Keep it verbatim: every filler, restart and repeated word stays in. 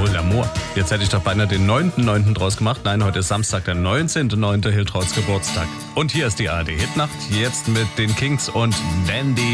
Parole d'amour. Jetzt hätte ich doch beinahe den neunten neunten draus gemacht. Nein, heute ist Samstag, der neunzehnten neunten Hiltrauts Geburtstag. Und hier ist die A R D Hitnacht, jetzt mit den Kings und Dandy.